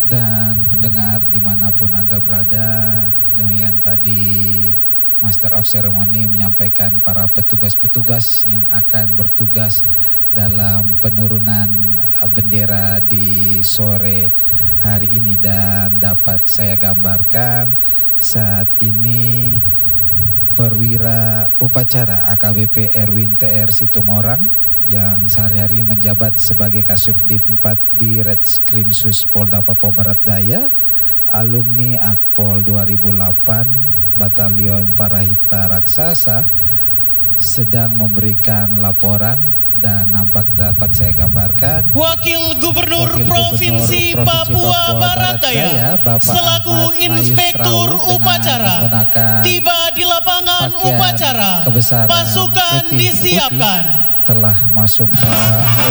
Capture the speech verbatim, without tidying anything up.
dan pendengar dimanapun Anda berada. Demikian tadi Master of Ceremony menyampaikan para petugas-petugas yang akan bertugas dalam penurunan bendera di sore hari ini. Dan dapat saya gambarkan saat ini perwira upacara A K B P Erwin T R Situmorang yang sehari-hari menjabat sebagai Kasubdit empat di Reskrimsus Polda Papua Barat Daya, alumni Akpol dua ribu delapan Batalion Parahita Raksasa, sedang memberikan laporan. Dan nampak dapat saya gambarkan Wakil Gubernur, Wakil Provinsi, Gubernur Provinsi Papua, Papua Barat Daya, Bapak selaku Ahmad Inspektur Mayus Rawu Upacara tiba di lapangan upacara, pasukan disiapkan. telah masuk ke